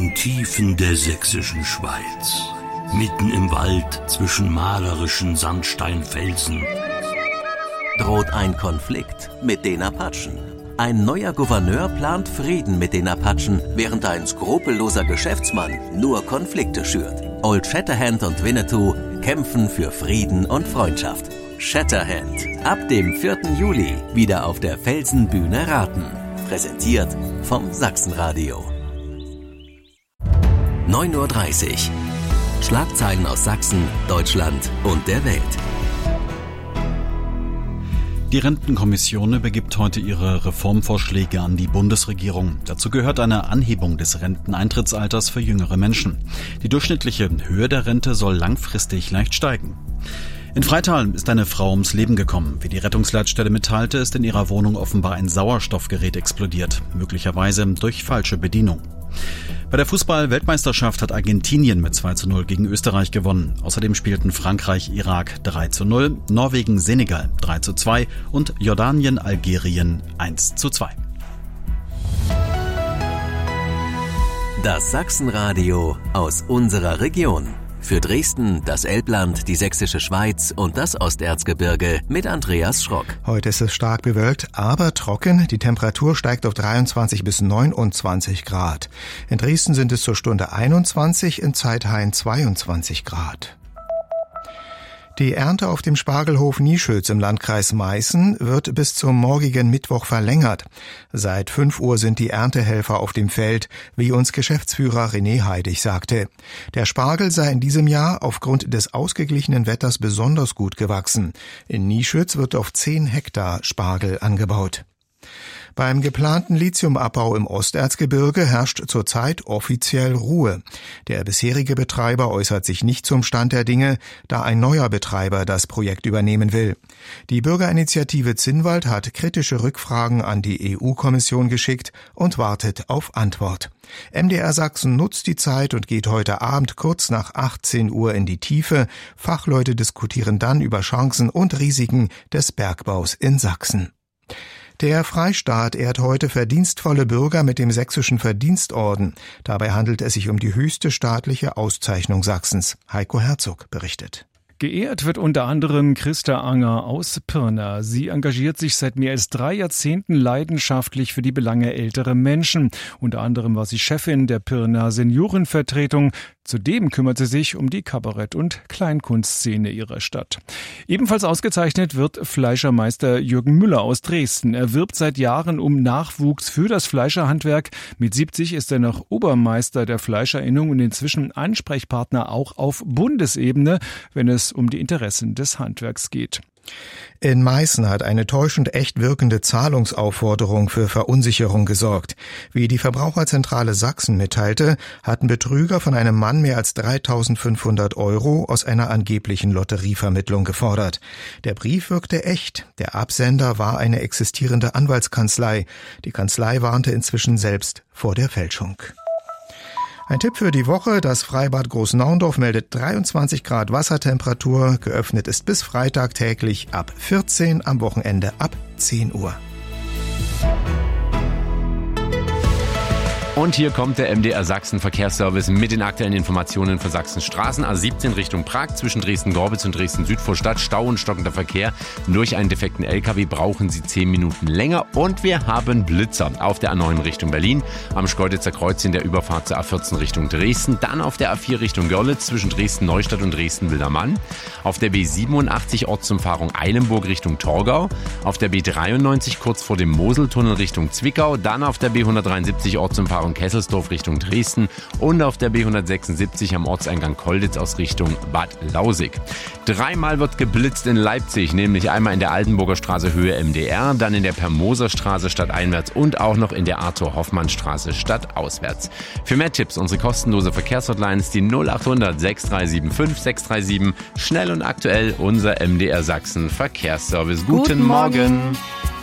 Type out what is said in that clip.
den Tiefen der sächsischen Schweiz, mitten im Wald zwischen malerischen Sandsteinfelsen, droht ein Konflikt mit den Apachen. Ein neuer Gouverneur plant Frieden mit den Apachen, während ein skrupelloser Geschäftsmann nur Konflikte schürt. Old Shatterhand und Winnetou kämpfen für Frieden und Freundschaft. Shatterhand, ab dem 4. Juli wieder auf der Felsenbühne Raten. Präsentiert vom Sachsenradio. 9:30 Uhr. Schlagzeilen aus Sachsen, Deutschland und der Welt. Die Rentenkommission übergibt heute ihre Reformvorschläge an die Bundesregierung. Dazu gehört eine Anhebung des Renteneintrittsalters für jüngere Menschen. Die durchschnittliche Höhe der Rente soll langfristig leicht steigen. In Freital ist eine Frau ums Leben gekommen. Wie die Rettungsleitstelle mitteilte, ist in ihrer Wohnung offenbar ein Sauerstoffgerät explodiert, möglicherweise durch falsche Bedienung. Bei der Fußball-Weltmeisterschaft hat Argentinien mit 2:0 gegen Österreich gewonnen. Außerdem spielten Frankreich-Irak 3:0, Norwegen-Senegal 3:2 und Jordanien-Algerien 1:2. Das Sachsenradio aus unserer Region. Für Dresden, das Elbland, die Sächsische Schweiz und das Osterzgebirge mit Andreas Schrock. Heute ist es stark bewölkt, aber trocken. Die Temperatur steigt auf 23 bis 29 Grad. In Dresden sind es zur Stunde 21, in Zeithain 22 Grad. Die Ernte auf dem Spargelhof Nieschütz im Landkreis Meißen wird bis zum morgigen Mittwoch verlängert. Seit 5 Uhr sind die Erntehelfer auf dem Feld, wie uns Geschäftsführer René Heidig sagte. Der Spargel sei in diesem Jahr aufgrund des ausgeglichenen Wetters besonders gut gewachsen. In Nieschütz wird auf 10 Hektar Spargel angebaut. Beim geplanten Lithiumabbau im Osterzgebirge herrscht zurzeit offiziell Ruhe. Der bisherige Betreiber äußert sich nicht zum Stand der Dinge, da ein neuer Betreiber das Projekt übernehmen will. Die Bürgerinitiative Zinnwald hat kritische Rückfragen an die EU-Kommission geschickt und wartet auf Antwort. MDR Sachsen nutzt die Zeit und geht heute Abend kurz nach 18 Uhr in die Tiefe. Fachleute diskutieren dann über Chancen und Risiken des Bergbaus in Sachsen. Der Freistaat ehrt heute verdienstvolle Bürger mit dem Sächsischen Verdienstorden. Dabei handelt es sich um die höchste staatliche Auszeichnung Sachsens. Heiko Herzog berichtet. Geehrt wird unter anderem Christa Anger aus Pirna. Sie engagiert sich seit mehr als 3 Jahrzehnten leidenschaftlich für die Belange älterer Menschen. Unter anderem war sie Chefin der Pirna Seniorenvertretung. Zudem kümmert sie sich um die Kabarett- und Kleinkunstszene ihrer Stadt. Ebenfalls ausgezeichnet wird Fleischermeister Jürgen Müller aus Dresden. Er wirbt seit Jahren um Nachwuchs für das Fleischerhandwerk. Mit 70 ist er noch Obermeister der Fleischerinnung und inzwischen Ansprechpartner auch auf Bundesebene, wenn es um die Interessen des Handwerks geht. In Meißen hat eine täuschend echt wirkende Zahlungsaufforderung für Verunsicherung gesorgt. Wie die Verbraucherzentrale Sachsen mitteilte, hatten Betrüger von einem Mann mehr als 3.500 € aus einer angeblichen Lotterievermittlung gefordert. Der Brief wirkte echt. Der Absender war eine existierende Anwaltskanzlei. Die Kanzlei warnte inzwischen selbst vor der Fälschung. Ein Tipp für die Woche, das Freibad Großnaundorf meldet 23 Grad Wassertemperatur, geöffnet ist bis Freitag täglich ab 14, am Wochenende ab 10 Uhr. Und hier kommt der MDR Sachsen Verkehrsservice mit den aktuellen Informationen für Sachsens Straßen. A17 Richtung Prag zwischen Dresden-Gorbitz und Dresden-Süd vor Stadt. Stau und stockender Verkehr. Durch einen defekten LKW brauchen Sie 10 Minuten länger. Und wir haben Blitzer auf der A9 Richtung Berlin. Am Schkeuditzer Kreuz in der Überfahrt zur A14 Richtung Dresden. Dann auf der A4 Richtung Görlitz zwischen Dresden-Neustadt und Dresden-Wildermann. Auf der B87 Ortsumfahrung Eilenburg Richtung Torgau. Auf der B93 kurz vor dem Moseltunnel Richtung Zwickau. Dann auf der B173 Ortsumfahrung Kesselsdorf Richtung Dresden und auf der B176 am Ortseingang Kolditz aus Richtung Bad Lausig. 3-mal wird geblitzt in Leipzig, nämlich einmal in der Altenburger Straße Höhe MDR, dann in der Permoser Straße stadteinwärts und auch noch in der Arthur-Hoffmann-Straße stadtauswärts. Für mehr Tipps unsere kostenlose Verkehrshotline ist die 0800 6375 637. Schnell und aktuell unser MDR Sachsen Verkehrsservice. Guten Morgen.